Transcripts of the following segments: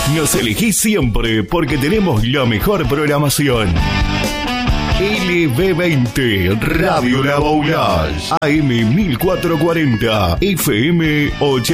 Nos elegís siempre porque tenemos la mejor programación. LB20, Radio La Boulage, AM 1440, FM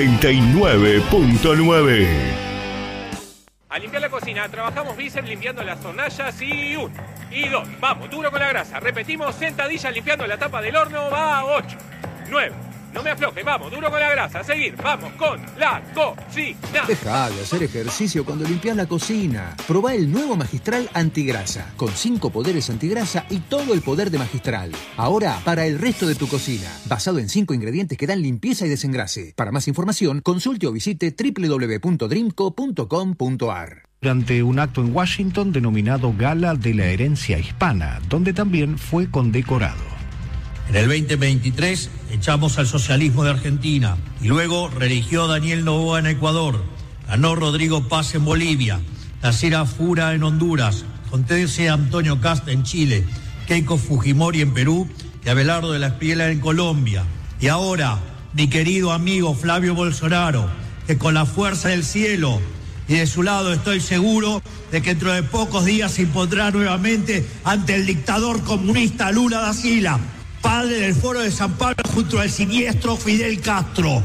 89.9. A limpiar la cocina, trabajamos bíceps limpiando las hornallas y 1 y 2. Vamos, duro con la grasa. Repetimos, sentadillas limpiando la tapa del horno, va 8, 9. No me afloje, vamos, duro con la grasa. A seguir, vamos con la cocina. Deja de hacer ejercicio cuando limpias la cocina. Probá el nuevo Magistral Antigrasa, con 5 poderes antigrasa y todo el poder de Magistral. Ahora, para el resto de tu cocina, basado en 5 ingredientes que dan limpieza y desengrase. Para más información, consulte o visite www.dreamco.com.ar. Durante un acto en Washington denominado Gala de la Herencia Hispana, donde también fue condecorado. En el 2023 echamos al socialismo de Argentina y luego reeligió Daniel Noboa en Ecuador, ganó Rodrigo Paz en Bolivia, Nacira Fura en Honduras, José Antonio Kast en Chile, Keiko Fujimori en Perú y Abelardo de la Espriella en Colombia. Y ahora, mi querido amigo Flavio Bolsonaro, que con la fuerza del cielo y de su lado estoy seguro de que dentro de pocos días se impondrá nuevamente ante el dictador comunista Lula da Silva, padre del Foro de San Pablo junto al siniestro Fidel Castro.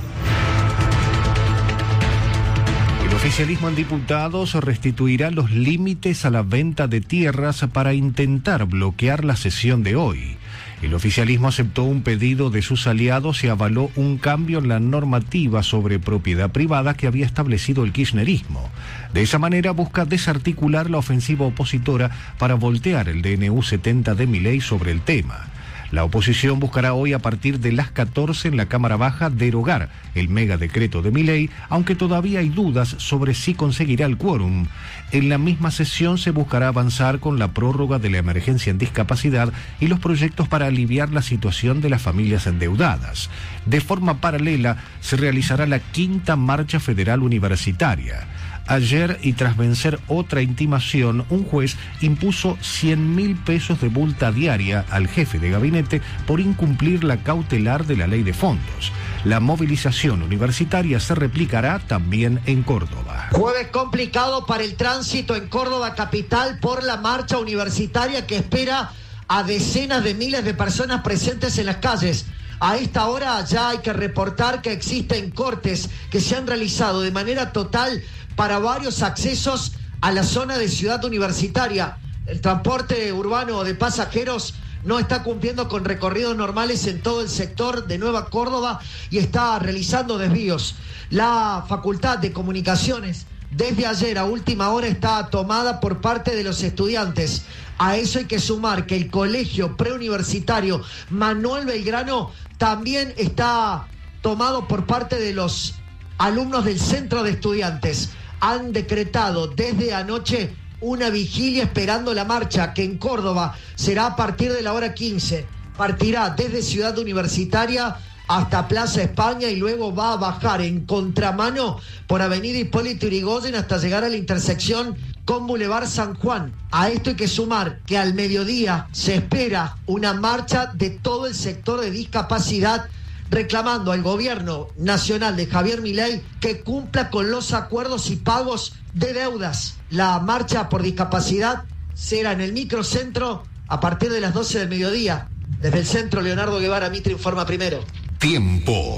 El oficialismo en diputados restituirá los límites a la venta de tierras para intentar bloquear la sesión de hoy. El oficialismo aceptó un pedido de sus aliados y avaló un cambio en la normativa sobre propiedad privada que había establecido el kirchnerismo. De esa manera busca desarticular la ofensiva opositora para voltear el DNU 70 de Milei sobre el tema. La oposición buscará hoy a partir de las 14 en la Cámara Baja derogar el megadecreto de Milei, aunque todavía hay dudas sobre si conseguirá el quórum. En la misma sesión se buscará avanzar con la prórroga de la emergencia en discapacidad y los proyectos para aliviar la situación de las familias endeudadas. De forma paralela, se realizará la 5ª Marcha Federal Universitaria. Ayer, y tras vencer otra intimación, un juez impuso 100.000 pesos de multa diaria al jefe de gabinete por incumplir la cautelar de la ley de fondos. La movilización universitaria se replicará también en Córdoba. Jueves complicado para el tránsito en Córdoba capital por la marcha universitaria que espera a decenas de miles de personas presentes en las calles. A esta hora ya hay que reportar que existen cortes que se han realizado de manera total para varios accesos a la zona de Ciudad Universitaria. El transporte urbano de pasajeros no está cumpliendo con recorridos normales en todo el sector de Nueva Córdoba y está realizando desvíos. La Facultad de Comunicaciones desde ayer a última hora está tomada por parte de los estudiantes. A eso hay que sumar que el colegio preuniversitario Manuel Belgrano también está tomado por parte de los alumnos del centro de estudiantes. Han decretado desde anoche una vigilia esperando la marcha que en Córdoba será a partir de la hora 15. Partirá desde Ciudad Universitaria hasta Plaza España y luego va a bajar en contramano por Avenida Hipólito Yrigoyen hasta llegar a la intersección con Boulevard San Juan. A esto hay que sumar que al mediodía se espera una marcha de todo el sector de discapacidad reclamando al gobierno nacional de Javier Milei que cumpla con los acuerdos y pagos de deudas. La marcha por discapacidad será en el microcentro a partir de las 12 del mediodía. Desde el centro, Leonardo Guevara, Mitre informa primero. Tiempo.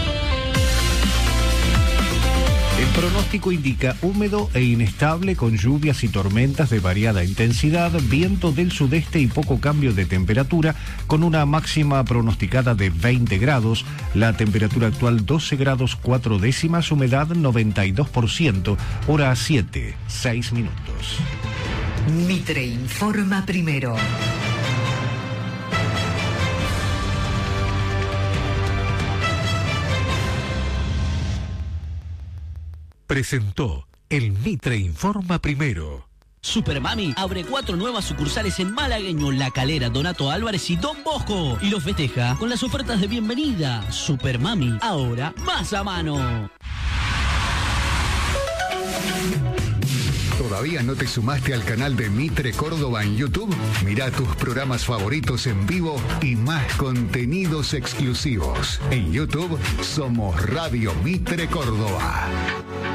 El pronóstico indica húmedo e inestable con lluvias y tormentas de variada intensidad, viento del sudeste y poco cambio de temperatura, con una máxima pronosticada de 20 grados, la temperatura actual 12 grados 4 décimas, humedad 92%, hora 7, 6 minutos. Mitre informa primero. Presentó el Mitre Informa Primero. Supermami abre 4 nuevas sucursales en Malagueño, La Calera, Donato Álvarez y Don Bosco. Y los festeja con las ofertas de bienvenida. Supermami, ahora más a mano. ¿Todavía no te sumaste al canal de Mitre Córdoba en YouTube? Mirá tus programas favoritos en vivo y más contenidos exclusivos. En YouTube somos Radio Mitre Córdoba.